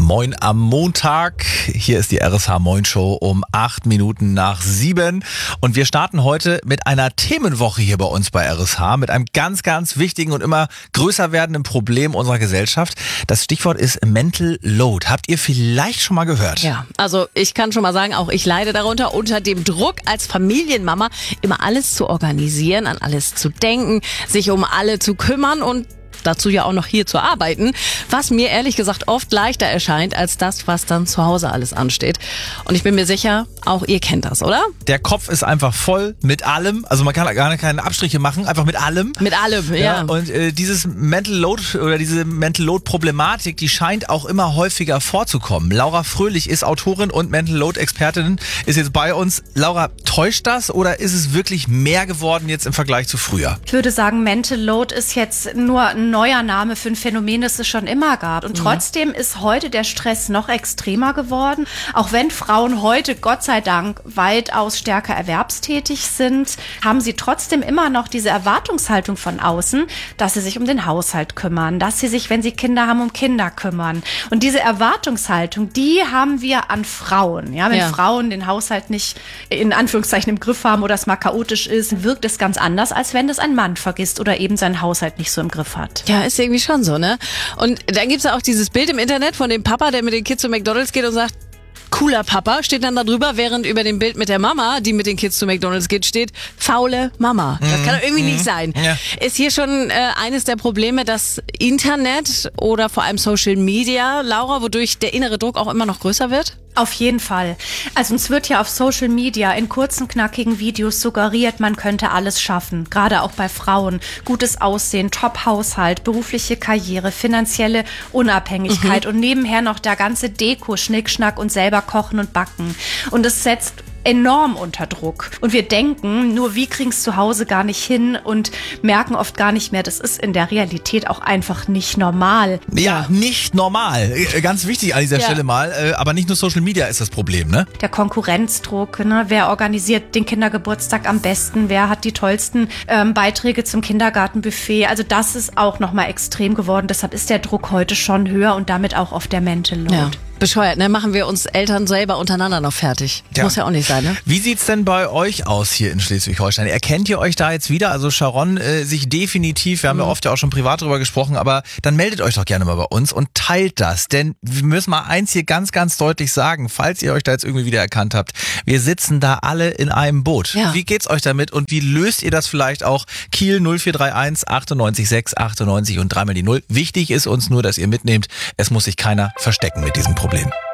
Moin am Montag. Hier ist die RSH Moin Show um 8 Minuten nach 7. Und wir starten heute mit einer Themenwoche hier bei uns bei RSH, mit einem ganz, ganz wichtigen und immer größer werdenden Problem unserer Gesellschaft. Das Stichwort ist Mental Load. Habt ihr vielleicht schon mal gehört? Ja, also ich kann schon mal sagen, auch ich leide darunter, unter dem Druck als Familienmama immer alles zu organisieren, an alles zu denken, sich um alle zu kümmern und dazu ja auch noch hier zu arbeiten, was mir ehrlich gesagt oft leichter erscheint als das, was dann zu Hause alles ansteht. Und ich bin mir sicher, auch ihr kennt das, oder? Der Kopf ist einfach voll mit allem. Also man kann gar keine Abstriche machen, einfach mit allem. Mit allem, ja. Und dieses Mental Load oder diese Mental Load Problematik, die scheint auch immer häufiger vorzukommen. Laura Fröhlich ist Autorin und Mental Load Expertin, ist jetzt bei uns. Laura, täuscht das oder ist es wirklich mehr geworden jetzt im Vergleich zu früher? Ich würde sagen, Mental Load ist jetzt nur ein neuer Name für ein Phänomen, das es schon immer gab. Und trotzdem ist heute der Stress noch extremer geworden. Auch wenn Frauen heute, Gott sei Dank, weitaus stärker erwerbstätig sind, haben sie trotzdem immer noch diese Erwartungshaltung von außen, dass sie sich um den Haushalt kümmern, dass sie sich, wenn sie Kinder haben, um Kinder kümmern. Und diese Erwartungshaltung, die haben wir an Frauen. Ja, wenn Frauen den Haushalt nicht in Anführungszeichen im Griff haben oder es mal chaotisch ist, wirkt es ganz anders, als wenn das ein Mann vergisst oder eben seinen Haushalt nicht so im Griff hat. Ja, ist irgendwie schon so, ne? Und dann gibt's ja auch dieses Bild im Internet von dem Papa, der mit den Kids zu McDonald's geht und sagt, cooler Papa, steht dann da drüber, während über dem Bild mit der Mama, die mit den Kids zu McDonald's geht, steht, faule Mama. Das kann doch irgendwie nicht sein. Ja. Ist hier schon eines der Probleme, das Internet oder vor allem Social Media, Laura, wodurch der innere Druck auch immer noch größer wird? Auf jeden Fall. Also uns wird ja auf Social Media in kurzen, knackigen Videos suggeriert, man könnte alles schaffen. Gerade auch bei Frauen. Gutes Aussehen, Top-Haushalt, berufliche Karriere, finanzielle Unabhängigkeit und nebenher noch der ganze Deko, Schnickschnack und selber kochen und backen. Und es setzt enorm unter Druck. Und wir denken, nur wir kriegen es zu Hause gar nicht hin und merken oft gar nicht mehr, das ist in der Realität auch einfach nicht normal. Ja, nicht normal. Ganz wichtig an dieser Stelle mal. Aber nicht nur Social Media ist das Problem, ne? Der Konkurrenzdruck, ne? Wer organisiert den Kindergeburtstag am besten? Wer hat die tollsten Beiträge zum Kindergartenbuffet? Also das ist auch nochmal extrem geworden. Deshalb ist der Druck heute schon höher und damit auch auf der Mental Load. Ja. Bescheuert, ne? Machen wir uns Eltern selber untereinander noch fertig. Ja. Muss ja auch nicht sein, ne? Wie sieht's denn bei euch aus hier in Schleswig-Holstein? Erkennt ihr euch da jetzt wieder? Also Sharon sich definitiv, wir haben ja oft ja auch schon privat drüber gesprochen, aber dann meldet euch doch gerne mal bei uns und teilt das. Denn wir müssen mal eins hier ganz, ganz deutlich sagen, falls ihr euch da jetzt irgendwie wieder erkannt habt, wir sitzen da alle in einem Boot. Ja. Wie geht's euch damit und wie löst ihr das vielleicht auch? Kiel 0431 98 6 98 und dreimal die 0. Wichtig ist uns nur, dass ihr mitnehmt, es muss sich keiner verstecken mit diesem Problem.